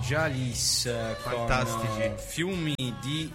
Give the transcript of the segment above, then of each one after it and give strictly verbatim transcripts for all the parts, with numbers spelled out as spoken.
Jalis fantastici con Fiumi di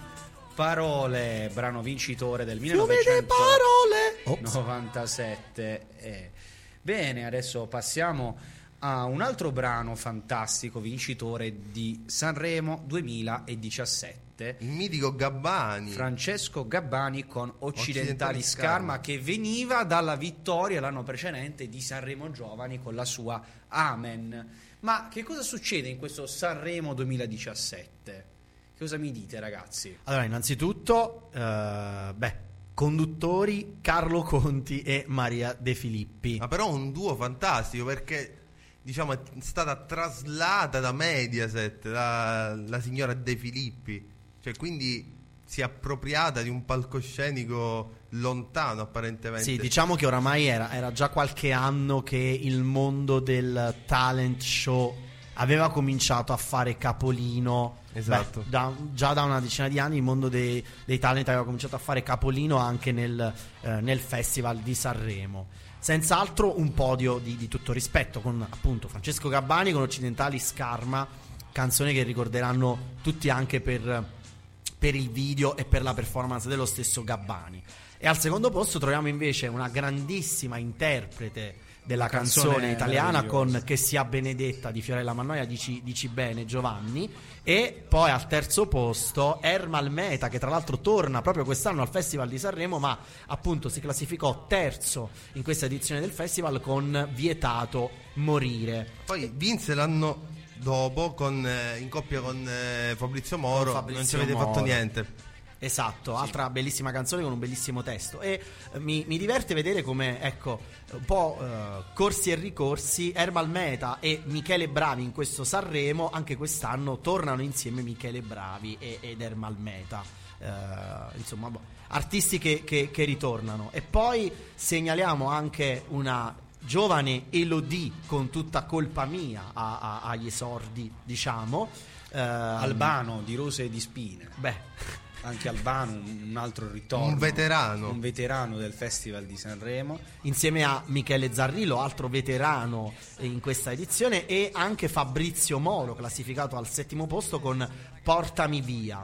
parole, brano vincitore del Fiumi di parole millenovecentonovantasette. Eh. Bene, adesso passiamo a un altro brano fantastico vincitore di Sanremo duemiladiciassette, il mitico Gabbani, Francesco Gabbani con Occidentali, Occidentali Scarma, Scarma, che veniva dalla vittoria l'anno precedente di Sanremo Giovani con la sua Amen. Ma che cosa succede in questo Sanremo duemiladiciassette? Che cosa mi dite, ragazzi? Allora, innanzitutto eh, beh, conduttori Carlo Conti e Maria De Filippi. Ma però un duo fantastico, perché diciamo è stata traslata da Mediaset la, la signora De Filippi, cioè quindi si è appropriata di un palcoscenico lontano apparentemente. Sì, diciamo che oramai era, era già qualche anno che il mondo del talent show aveva cominciato a fare capolino. Esatto. Beh, da, già da una decina di anni il mondo dei, dei talent aveva cominciato a fare capolino anche nel, eh, nel Festival di Sanremo. Senz'altro un podio di, di tutto rispetto, con appunto Francesco Gabbani con Occidentali Scarma, canzone che ricorderanno tutti anche per, per il video e per la performance dello stesso Gabbani. E al secondo posto troviamo invece una grandissima interprete della canzone, canzone italiana con Che sia benedetta di Fiorella Mannoia, dici, dici bene Giovanni. E poi al terzo posto Ermal Meta, che tra l'altro torna proprio quest'anno al Festival di Sanremo, ma appunto si classificò terzo in questa edizione del festival con Vietato morire. Poi vinse l'anno dopo con, eh, in coppia con eh, Fabrizio Moro, con Fabrizio non ci avete Moro. fatto niente. Esatto, altra sì. bellissima canzone con un bellissimo testo. E eh, mi, mi diverte vedere come, ecco, un po' eh, corsi e ricorsi, Ermal Meta e Michele Bravi in questo Sanremo, anche quest'anno tornano insieme Michele Bravi e, ed Ermal Meta. Eh, insomma, boh, artisti che, che, che ritornano. E poi segnaliamo anche una giovane Elodie con Tutta colpa mia a, a, agli esordi, diciamo. Eh, Albano di Rose e di Spine. Beh... Anche Albano, un altro ritorno, un veterano un veterano del Festival di Sanremo, insieme a Michele Zarrillo, altro veterano in questa edizione, e anche Fabrizio Moro, classificato al settimo posto con Portami via.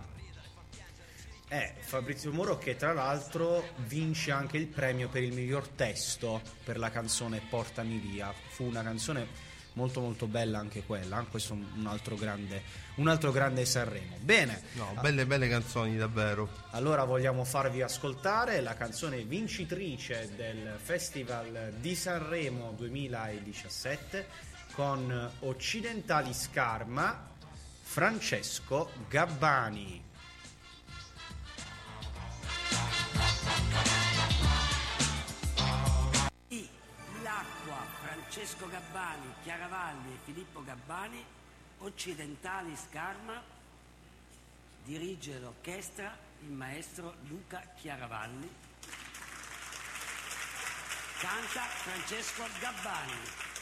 Eh, Fabrizio Moro, che tra l'altro vince anche il premio per il miglior testo per la canzone Portami via. Fu una canzone molto molto bella anche quella, questo è un altro grande un altro grande Sanremo. Bene, no, belle belle canzoni davvero. Allora vogliamo farvi ascoltare la canzone vincitrice del Festival di Sanremo duemiladiciassette con Occidentali Scarma, Francesco Gabbani. Francesco Gabbani, Chiaravalli e Filippo Gabbani, Occidentali Scarma, dirige l'orchestra il maestro Luca Chiaravalli, canta Francesco Gabbani.